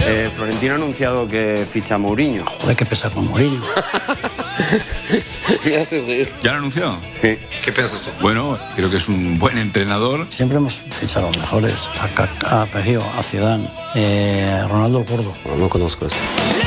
Florentino ha anunciado que ficha a Mourinho. Joder, qué pesa con Mourinho. Me haces reír. ¿Ya lo ha anunciado? Sí. ¿Qué piensas tú? Bueno, creo que es un buen entrenador. Siempre hemos fichado a los mejores. A Pejio, a Zidane, Ronaldo Gordo. No conozco eso.